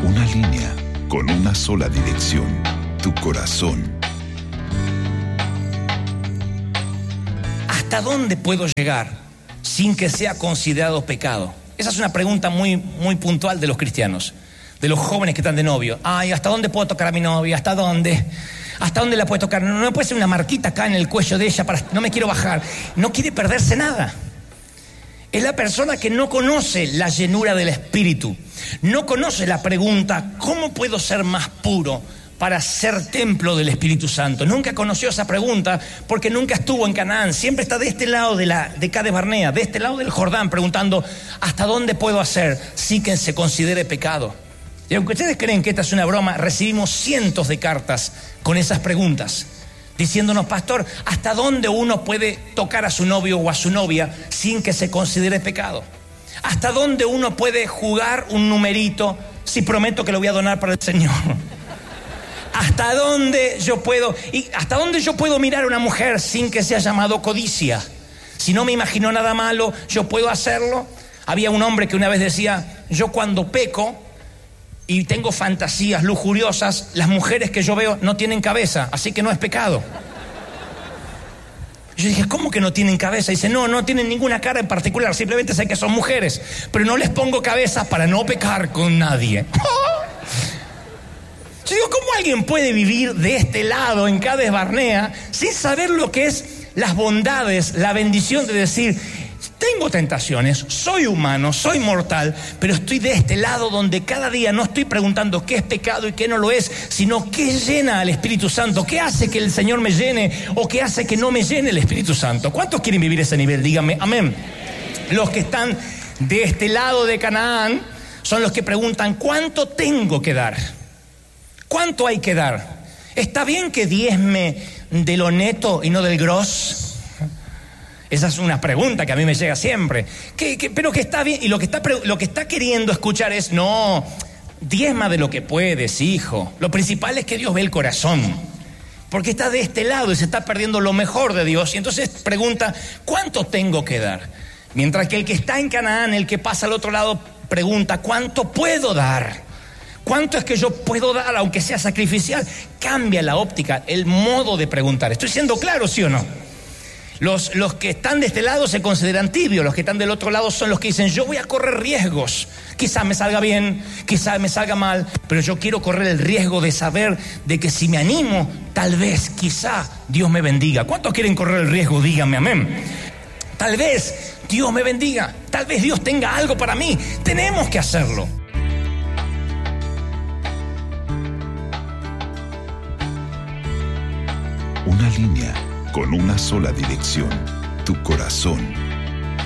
Una línea con una sola dirección, tu corazón. ¿Hasta dónde puedo llegar sin que sea considerado pecado? Esa es una pregunta muy puntual de los cristianos, de los jóvenes que están de novio. Ay, ¿hasta dónde puedo tocar a mi novia? ¿Hasta dónde? ¿Hasta dónde la puede tocar? No puede ser una marquita acá en el cuello de ella, no me quiero bajar. No quiere perderse nada. Es la persona que no conoce la llenura del Espíritu. No conoce la pregunta, ¿cómo puedo ser más puro para ser templo del Espíritu Santo? Nunca conoció esa pregunta porque nunca estuvo en Canaán. Siempre está de este lado de Cades Barnea, de este lado del Jordán, preguntando, ¿hasta dónde puedo hacer sin que se considere pecado? Y aunque ustedes creen que esta es una broma, recibimos cientos de cartas con esas preguntas, diciéndonos, pastor, ¿hasta dónde uno puede tocar a su novio o a su novia sin que se considere pecado? ¿Hasta dónde uno puede jugar un numerito si prometo que lo voy a donar para el Señor? ¿Hasta dónde yo puedo mirar a una mujer sin que sea llamado codicia? Si no me imagino nada malo, ¿yo puedo hacerlo? Había un hombre que una vez decía, yo cuando peco y tengo fantasías lujuriosas, las mujeres que yo veo no tienen cabeza, así que no es pecado. Yo dije, ¿cómo que no tienen cabeza? Dice, no tienen ninguna cara en particular, simplemente sé que son mujeres, pero no les pongo cabezas para no pecar con nadie. Yo digo, ¿cómo alguien puede vivir de este lado en Cades Barnea sin saber lo que es las bondades, la bendición de decir, tengo tentaciones, soy humano, soy mortal, pero estoy de este lado donde cada día no estoy preguntando qué es pecado y qué no lo es, sino qué llena al Espíritu Santo, qué hace que el Señor me llene o qué hace que no me llene el Espíritu Santo? ¿Cuántos quieren vivir ese nivel? Díganme, amén. Los que están de este lado de Canaán son los que preguntan, ¿cuánto tengo que dar? ¿Cuánto hay que dar? ¿Está bien que diezme de lo neto y no del gros? Esa es una pregunta que a mí me llega siempre. Pero que está bien. Y lo que está queriendo escuchar es, no, diezma de lo que puedes, hijo. Lo principal es que Dios ve el corazón. Porque está de este lado y se está perdiendo lo mejor de Dios. Y entonces pregunta, ¿cuánto tengo que dar? Mientras que el que está en Canaán, el que pasa al otro lado, pregunta, ¿cuánto puedo dar? ¿Cuánto es que yo puedo dar, aunque sea sacrificial? Cambia la óptica, el modo de preguntar. ¿Estoy siendo claro, sí o no? Los que están de este lado se consideran tibios, los que están del otro lado son los que dicen, yo voy a correr riesgos. Quizá me salga bien, quizá me salga mal, pero yo quiero correr el riesgo de saber de que si me animo, tal vez, quizá Dios me bendiga. ¿Cuántos quieren correr el riesgo? Díganme amén. Tal vez Dios me bendiga, tal vez Dios tenga algo para mí. Tenemos que hacerlo. Una línea con una sola dirección, tu corazón.